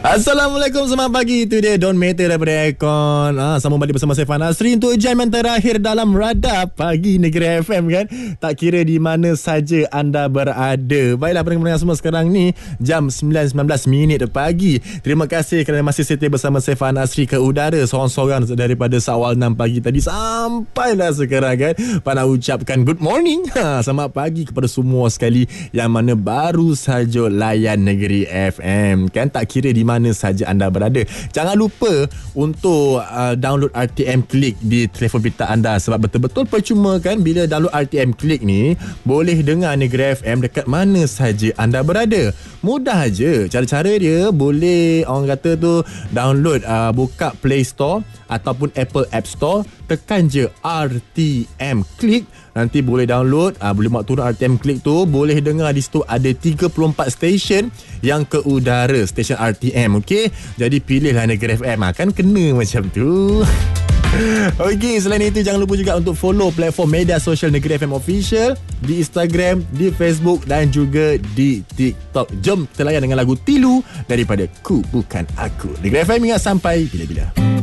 Assalamualaikum, selamat pagi. Itu dia Don't Matter daripada Aircon. Sambung balik bersama saya Fan Asri untuk jam yang terakhir dalam Radar Pagi Negeri FM kan. Tak kira di mana saja anda berada. Baiklah pendengar semua, sekarang ni jam 9.19 pagi. Terima kasih kerana masih setia bersama saya Fan Asri ke udara seorang-seorang daripada awal 6 pagi tadi sampailah sekarang kan. Pak nak ucapkan good morning. Selamat pagi kepada semua sekali yang mana baru saja layan Negeri FM kan. Tak kira di mana saja anda berada. Jangan lupa untuk download RTM Click di telefon pintar anda, sebab betul-betul percuma kan bila download RTM Click ni boleh dengar Negeri FM dekat mana saja anda berada. Mudah aja. Cara-cara dia boleh orang kata tu download, buka Play Store ataupun Apple App Store, tekan je RTM Click, nanti boleh download, boleh mak turun RTM Click tu, boleh dengar di situ ada 34 stesen yang ke udara, stesen RTM, okey. Jadi pilihlah Negeri FM, kan kena macam tu. Okey, selain itu jangan lupa juga untuk follow platform media sosial Negeri FM Official di Instagram, di Facebook dan juga di TikTok. Jom kita layan dengan lagu Tilu daripada Ku Bukan Aku. Negeri FM ingat sampai bila-bila.